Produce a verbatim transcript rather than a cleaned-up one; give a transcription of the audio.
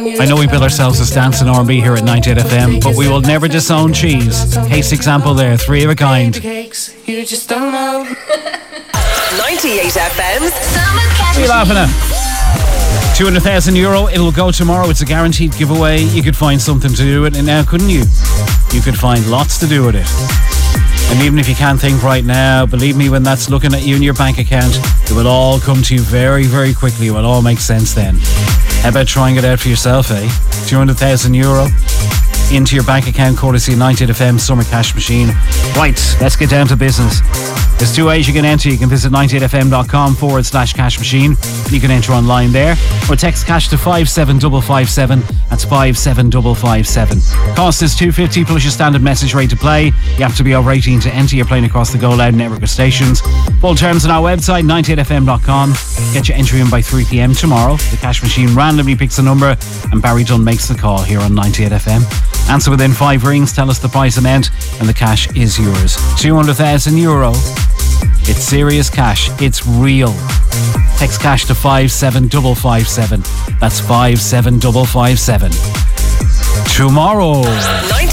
I know we bill ourselves as dance and R and B here at ninety-eight F M, but we will never disown cheese. Case example there, three of a kind. You just don't know. ninety-eight F M's What are you laughing at? two hundred thousand euro, it'll go tomorrow. It's a guaranteed giveaway. You could find something to do with it now, couldn't you? You could find lots to do with it. And even if you can't think right now, believe me, when that's looking at you in your bank account, it will all come to you very, very quickly. It will all make sense then. How about trying it out for yourself, eh? two hundred thousand euro into your bank account, courtesy of ninety-eight F M Summer Cash Machine. Right, let's get down to business. There's two ways you can enter. You can visit ninety-eight F M dot com forward slash cash machine. You can enter online there, or text cash to five seven five five seven. That's five seven five five seven. Cost is two fifty plus your standard message rate to play. You have to be over eighteen to enter. You're playing across the Go Loud network of stations. Full terms on our website, ninety-eight F M dot com. Get your entry in by three p.m. tomorrow. The cash machine randomly picks a number, and Barry Dunn makes the call here on ninety-eight F M. Answer within five rings, tell us the price amount, and the cash is yours. two hundred thousand euro. It's serious cash. It's real. Text cash to five seven five five seven. That's five seven five five seven. Tomorrow.